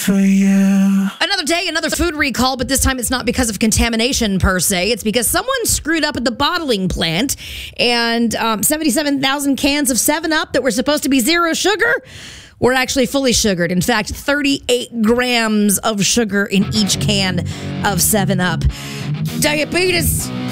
for you. Another day, another food recall, but this time it's not because of contamination per se. It's because someone screwed up at the bottling plant, and 77,000 cans of 7-Up that were supposed to be zero sugar were actually fully sugared. In fact, 38 grams of sugar in each can of 7-Up. Diabetes